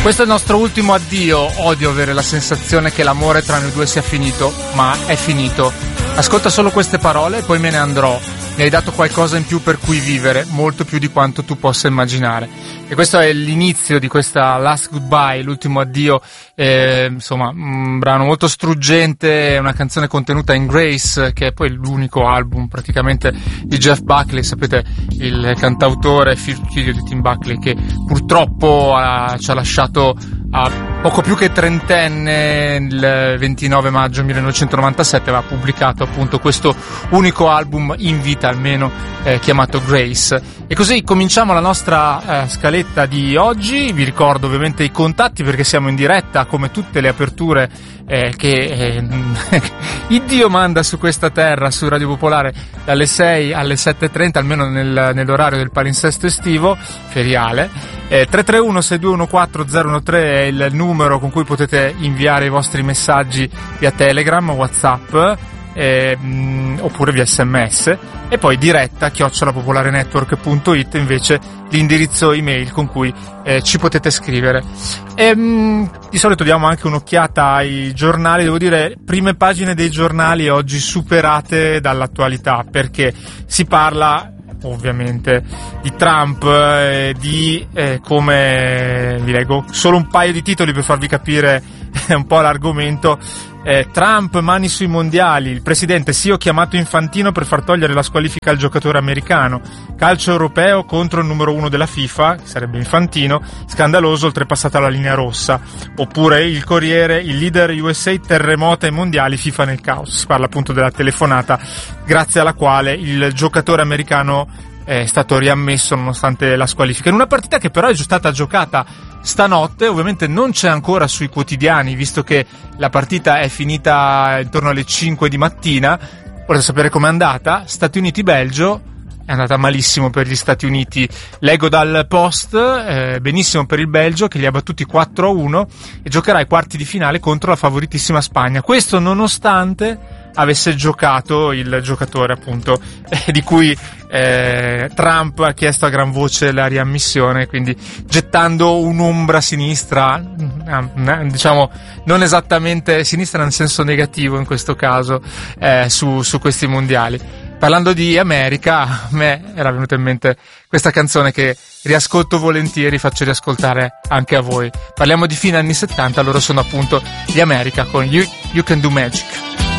Questo è il nostro ultimo addio. Odio avere la sensazione che l'amore tra noi due sia finito, ma è finito. Ascolta solo queste parole e poi me ne andrò. Mi hai dato qualcosa in più per cui vivere, molto più di quanto tu possa immaginare. E questo è l'inizio di questa Last Goodbye, l'ultimo addio, insomma un brano molto struggente, una canzone contenuta in Grace, che è poi l'unico album praticamente di Jeff Buckley, sapete, il cantautore figlio di Tim Buckley, che purtroppo ci ha lasciato a poco più che trentenne. Il 29 maggio 1997 aveva pubblicato appunto questo unico album in vita almeno, chiamato Grace. E così cominciamo la nostra scaletta di oggi. Vi ricordo ovviamente i contatti, perché siamo in diretta come tutte le aperture che Iddio manda su questa terra, su Radio Popolare, dalle 6 alle 7.30, almeno nell'orario del palinsesto estivo feriale. 331-6214-013 è il numero con cui potete inviare i vostri messaggi via Telegram, WhatsApp, oppure via SMS, e poi diretta @popolarenetwork.it invece l'indirizzo email con cui ci potete scrivere. Di solito diamo anche un'occhiata ai giornali. Devo dire, prime pagine dei giornali oggi superate dall'attualità, perché si parla ovviamente di Trump, di come vi leggo solo un paio di titoli per farvi capire un po' l'argomento. Trump, mani sui mondiali. Il presidente: sì, ho chiamato Infantino per far togliere la squalifica al giocatore americano. Calcio europeo contro il numero 1 della FIFA, che sarebbe Infantino, scandaloso, oltrepassata la linea rossa. Oppure il Corriere: il leader USA terremota i mondiali, FIFA nel caos. Si parla appunto della telefonata grazie alla quale il giocatore americano è stato riammesso nonostante la squalifica, in una partita che però è già stata giocata stanotte. Ovviamente non c'è ancora sui quotidiani, visto che la partita è finita intorno alle 5 di mattina. Volete sapere com'è andata? Stati Uniti-Belgio. È andata malissimo per gli Stati Uniti. Leggo dal Post, benissimo per il Belgio, che li ha battuti 4-1 e giocherà ai quarti di finale contro la favoritissima Spagna. Questo nonostante avesse giocato il giocatore appunto di cui Trump ha chiesto a gran voce la riammissione, quindi gettando un'ombra sinistra, diciamo non esattamente sinistra nel senso negativo in questo caso, su questi mondiali. Parlando di America, a me era venuta in mente questa canzone che riascolto volentieri, faccio riascoltare anche a voi. Parliamo di fine anni 70, loro sono appunto gli America con You Can Do Magic.